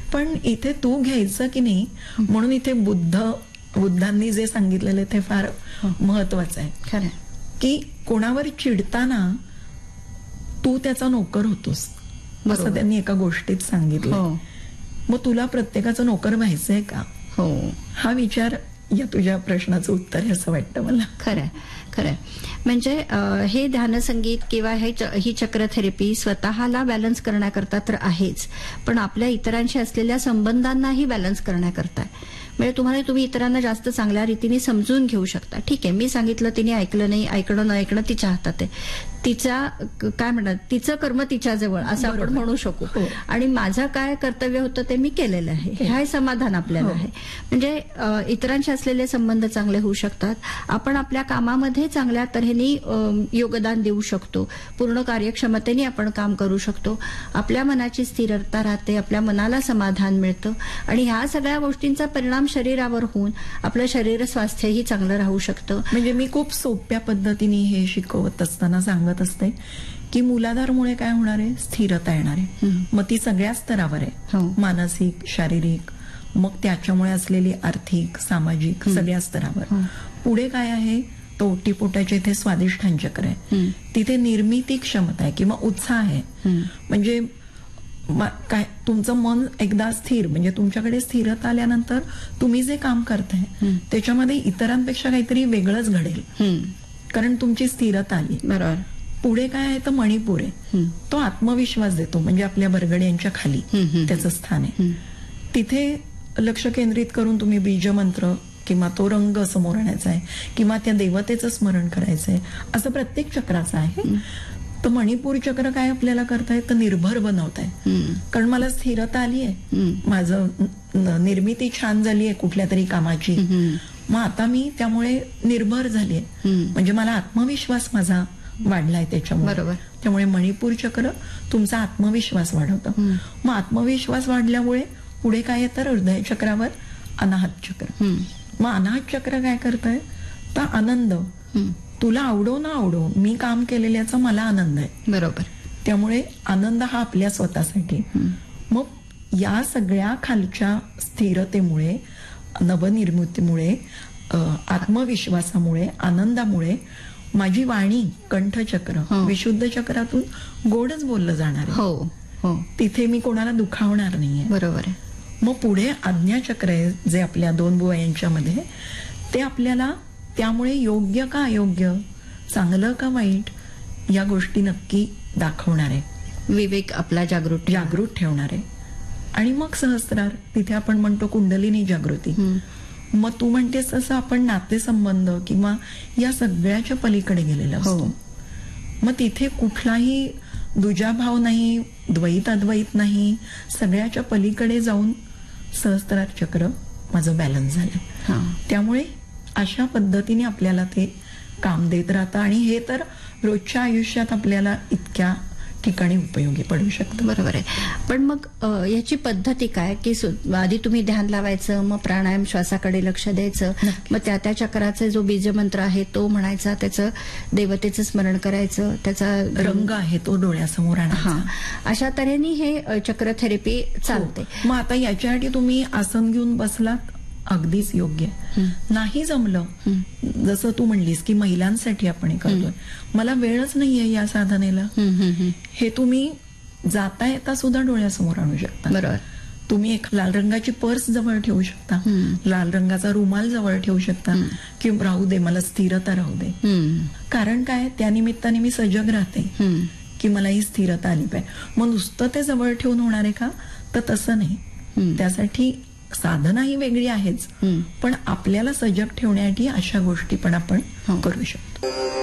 पण इथे तू घ्यायचं की नाही, म्हणून इथे बुद्धांनी जे सांगितलेले ते फार महत्वाचं आहे. खरं की कोणावर चिडताना तू त्याचा नोकर होतोस, असं त्यांनी एका गोष्टीत सांगितलं. मग तुला प्रत्येकाचं नोकर व्हायचंय का? हा विचार या तुझ्या प्रश्नाचं उत्तर आहे असं वाटतं मला. खरंय खरंय. म्हणजे हे ध्यानसंगीत किंवा ही चक्र थेरपी स्वतःला बॅलन्स करण्याकरता तर आहेच, पण आपल्या इतरांशी असलेल्या संबंधांनाही बॅलन्स करण्याकरता. म्हणजे तुम्ही इतरांना जास्त चांगल्या रीतीने समजून घेऊ शकता. ठीक आहे, मी सांगितलं, तिने ऐकलं नाही, ऐकणं न ऐकणं तिच्या हातात आहे. तिच्या काय म्हणतात, तिचं कर्म तिच्याजवळ असं आपण म्हणू शकू. आणि माझं काय कर्तव्य होतं ते मी केलेलं आहे, हे समाधान आपल्याला आहे. म्हणजे इतरांशी असलेले संबंध चांगले होऊ शकतात. आपण आपल्या कामामध्ये चांगल्या तऱ्हेने योगदान देऊ शकतो. पूर्ण कार्यक्षमतेने आपण काम करू शकतो. आपल्या मनाची स्थिरता राहते, आपल्या मनाला समाधान मिळतं आणि ह्या सगळ्या गोष्टींचा परिणाम शरीरावर होऊन आपलं शरीर स्वास्थ्यही चांगलं राहू शकतं. म्हणजे मी खूप सोप्या पद्धतीने हे शिकवत असताना सांगत असते की मूलाधारमुळे काय होणार आहे, स्थिरता येणार आहे. मग ती सगळ्या स्तरावर आहे, मानसिक, शारीरिक, मग त्याच्यामुळे असलेली आर्थिक, सामाजिक, सगळ्या स्तरावर. पुढे काय आहे, तो ओटीपोटाच्या इथे स्वादिष्ठान चक्र आहे, तिथे निर्मिती क्षमता आहे किंवा उत्साह आहे. म्हणजे काय, तुमचं मन एकदा स्थिर, म्हणजे तुमच्याकडे स्थिरता आल्यानंतर तुम्ही जे काम करताय त्याच्यामध्ये इतरांपेक्षा काहीतरी वेगळंच घडेल, कारण तुमची स्थिरता आली. बरोबर. पुढे काय आहे, तर मणिपूर आहे, तो आत्मविश्वास देतो. म्हणजे आपल्या बरगड्यांच्या खाली त्याचं स्थान आहे. तिथे लक्ष केंद्रित करून तुम्ही बीजमंत्र किंवा तो रंग समोर आणायचा आहे किंवा त्या देवतेचं स्मरण करायचंय, असं प्रत्येक चक्राचं आहे. तर मणिपूर चक्र काय आपल्याला करताय, तर निर्भर बनवताय. कारण मला स्थिरता आली आहे, माझं निर्मिती छान झाली आहे कुठल्या तरी कामाची, मग आता मी त्यामुळे निर्भर झाली आहे. म्हणजे मला आत्मविश्वास माझा वाढलाय त्याच्यामुळे. बरोबर. त्यामुळे मणिपूर चक्र तुमचा आत्मविश्वास वाढवतं. मग आत्मविश्वास वाढल्यामुळे पुढे काय येतं, हृदय चक्रावर अनाहत चक्र. मग अनाहत चक्र काय करतंय, तर आनंद. तुला आवडो ना आवडो, मी काम केलेल्याचा मला आनंद आहे. बरोबर. त्यामुळे आनंद हा आपल्या स्वतःसाठी. मग या सगळ्या खालच्या स्थिरतेमुळे, नवनिर्मितीमुळे, आत्मविश्वासामुळे, आनंदामुळे माझी वाणी, कंठचक्र, विशुद्ध चक्रातून गोडच बोललं जाणार आहे. तिथे मी कोणाला दुखावणार नाहीये. बरोबर आहे. मग पुढे आज्ञाचक्र आहे, जे आपल्या 2 बुवा यांच्यामध्ये, ते आपल्याला त्यामुळे योग्य का अयोग्य, चांगलं का वाईट, या गोष्टी नक्की दाखवणार आहे. विवेक आपला जागृत ठेवणार आहे. आणि मग सहस्रार, तिथे आपण म्हणतो कुंडलिनी जागृती. मग तू म्हणतेस तसं आपण नातेसंबंध किंवा या सगळ्याच्या पलीकडे गेलेलं असतो. मग तिथे कुठलाही दुजाभाव नाही, द्वैत अद्वैत नाही, सगळ्याच्या पलीकडे जाऊन सहस्त्रार चक्र माझं बॅलन्स झालं. त्यामुळे अशा पद्धतीने आपल्याला ते काम देत राहतं. आणि हे तर रोजच्या आयुष्यात आपल्याला इतक्या ठिकाणी उपयोगी पडू शकतं. बरोबर आहे. पण मग याची पद्धती काय, की आधी तुम्ही ध्यान लावायचं, मग प्राणायाम, श्वासाकडे लक्ष द्यायचं, मग त्या चक्राचा जो बीजमंत्र आहे तो म्हणायचा, त्याचं देवतेचं स्मरण करायचं, त्याचा रंग आहे तो डोळ्यासमोर आणायचा. अशा तऱ्हेने हे चक्र थेरपी चालते. मग आता याच्यासाठी तुम्ही आसन घेऊन बसलात, अगदीच योग्य. नाही जमलं, जसं तू म्हणलीस की महिलांसाठी आपण हे करतोय, मला वेळच नाहीये या साधनेला, हे तुम्ही जाता येता सुद्धा डोळ्यासमोर आणू शकता. बरोबर. तुम्ही एक लाल रंगाची पर्स जवळ ठेवू शकता, लाल रंगाचा रुमाल जवळ ठेवू शकता, की राहू दे, मला स्थिरता राहू दे. कारण काय, त्या निमित्ताने मी सजग राहते की मला ही स्थिरता आली पाहिजे. मग नुसतं ते जवळ ठेवून होणार आहे का, तर तसं नाही. त्यासाठी साधना ही वेगळी आहेच, पण आपल्याला सजग ठेवण्यासाठी अशा गोष्टी पण आपण करू शकतो.